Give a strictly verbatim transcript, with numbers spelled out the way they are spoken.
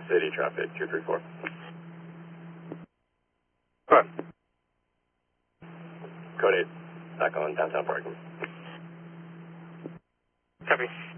City traffic, two three four. Go ahead. Code eight, back on downtown parking. Copy.